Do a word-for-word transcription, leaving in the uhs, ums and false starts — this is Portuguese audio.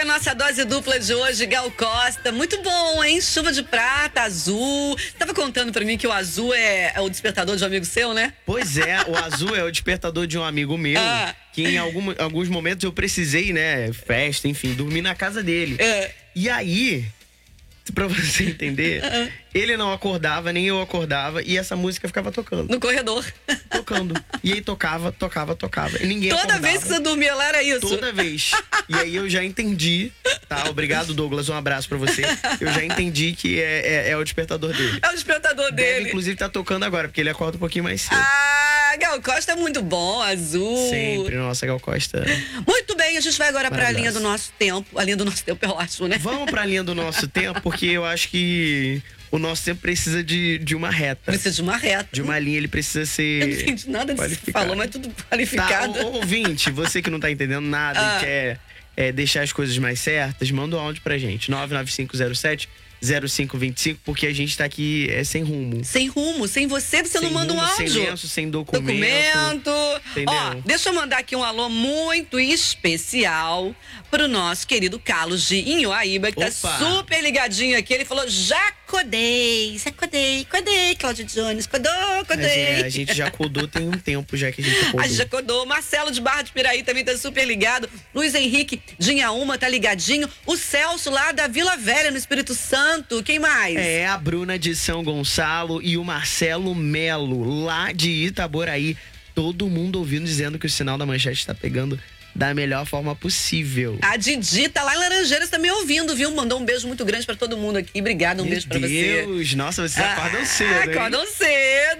nossa dose dupla de hoje, Gal Costa. Muito bom, hein? Chuva de prata, azul. Tava contando pra mim que o azul é, é o despertador de um amigo seu, né? Pois é, o azul é o despertador de um amigo meu. Ah. Que em algum, alguns momentos eu precisei, né? Festa, enfim, dormir na casa dele. É. E aí, pra você entender, uh-uh. ele não acordava, nem eu acordava, e essa música ficava tocando. No corredor. Tocando. E aí tocava, tocava, tocava. E ninguém Toda acordava. vez que você dormia lá era isso? Toda vez. E aí eu já entendi, tá? Obrigado, Douglas, um abraço pra você. Eu já entendi que é, é, é o despertador dele. É o despertador Deve, dele. inclusive, tá tocando agora, porque ele acorda um pouquinho mais cedo. Ah, Gal Costa é muito bom, azul. Sempre, nossa, Gal Costa. Muito bem, a gente vai agora pra linha do nosso tempo. A linha do nosso tempo é ótimo, né? Vamos pra linha do nosso tempo, porque eu acho que o nosso tempo precisa de, de uma reta. Precisa de uma reta. De uma linha, ele precisa ser. Eu não entendi nada disso que você falou, mas tudo qualificado. Tá, ouvinte, você que não tá entendendo nada ah. e quer é, deixar as coisas mais certas, manda um áudio pra gente. nove nove cinco zero sete zero cinco dois cinco, porque a gente tá aqui é, sem rumo. Sem rumo, sem você, você sem não manda rumo, um áudio. Sem lenço, sem documento. Documento. Entendeu? Ó, deixa eu mandar aqui um alô muito especial pro nosso querido Carlos de Inhoaíba, que Opa. tá super ligadinho aqui. Ele falou, já codei, já codei, codei, Cláudio Jones, codou, codei. A, a gente já codou tem um tempo já que a gente codou. A gente já codou. Marcelo de Barra de Piraí também tá super ligado. Luiz Henrique de Inhaúma tá ligadinho. O Celso lá da Vila Velha, no Espírito Santo. Quem mais? É, a Bruna de São Gonçalo e o Marcelo Melo, lá de Itaboraí. Todo mundo ouvindo dizendo que o sinal da manchete está pegando da melhor forma possível. A Didi tá lá em Laranjeiras também ouvindo, viu? Mandou um beijo muito grande pra todo mundo aqui. Obrigada, um Meu beijo pra Deus, você. Deus, nossa, vocês ah, acordam cedo, hein? Acordam cedo.